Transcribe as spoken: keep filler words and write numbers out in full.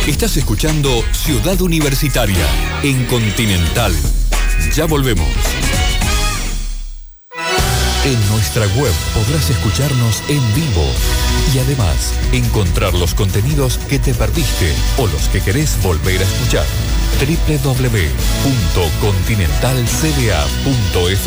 Estás escuchando Ciudad Universitaria en Continental. Ya volvemos. En nuestra web podrás escucharnos en vivo y además encontrar los contenidos que te perdiste o los que querés volver a escuchar. doble u doble u doble u punto continental c b a punto f